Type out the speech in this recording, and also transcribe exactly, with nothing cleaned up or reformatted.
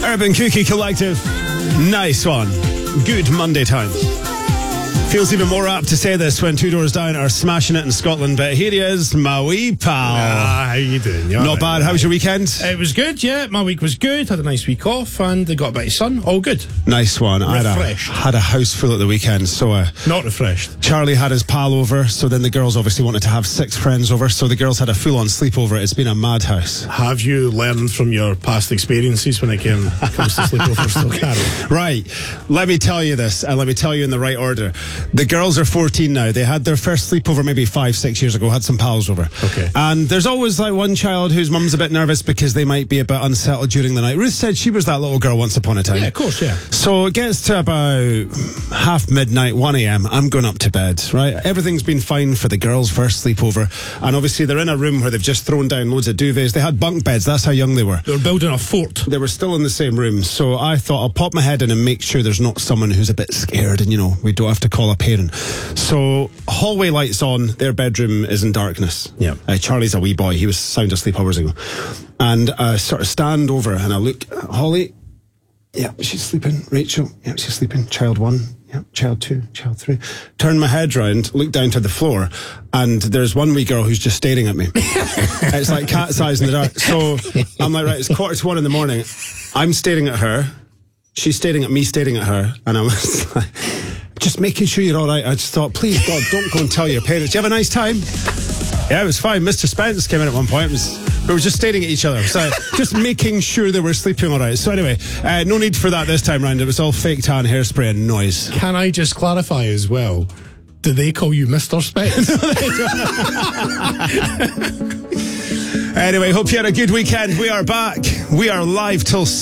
Urban Cookie Collective. Nice one. Good Monday time. Feels even more apt to say this when Two Doors Down are smashing it in Scotland, but here he is, my wee pal. Ah, how you doing? You're Not right, bad. right. How was your weekend? It was good, yeah. My week was good. Had a nice week off and I got a bit of sun. All good. Nice one. I had a, Refreshed. had a house full at the weekend, so uh, Not refreshed. Charlie had his pal over, so then the girls obviously wanted to have six friends over, so the girls had a full-on sleepover. It's been a madhouse. Have you learned from your past experiences when it came, comes to sleepovers, still, Carol? Right. Let me tell you this, and let me tell you in the right order. The girls are fourteen now. They had their first sleepover maybe five, six years ago, had some pals over. Okay. And there's always like one child whose mum's a bit nervous because they might be a bit unsettled during the night. Ruth said she was that little girl once upon a time. Yeah, of course, yeah. So it gets to about half midnight, one a.m. I'm going up to bed, right? Everything's been fine for the girls' first sleepover. And obviously they're in a room where they've just thrown down loads of duvets. They had bunk beds. That's how young they were. They were building a fort. They were still in the same room. So I thought I'll pop my head in and make sure there's not someone who's a bit scared and, you know, we don't have to call a parent. So hallway lights on. Their bedroom is in darkness. Yeah. Uh, Charlie's a wee boy. He was sound asleep hours ago. And I sort of stand over and I look at Holly. Yeah, she's sleeping. Rachel. Yeah, she's sleeping. Child one. Yeah, child two, child three. Turn my head round, look down to the floor, and there's one wee girl who's just staring at me. It's like cat's eyes in the dark. So I'm like, right, it's quarter to one in the morning. I'm staring at her. She's staring at me, staring at her. And I was like, just making sure you're all right. I just thought, please, God, don't go and tell your parents. Did you have a nice time? Yeah, it was fine. Mister Spence came in at one point. It was... We were just staring at each other, so just making sure they were sleeping all right. So anyway, uh, no need for that this time round. It was all fake tan, hairspray and noise. Can I just clarify as well? Do they call you Mister Spence? Anyway, hope you had a good weekend. We are back. We are live till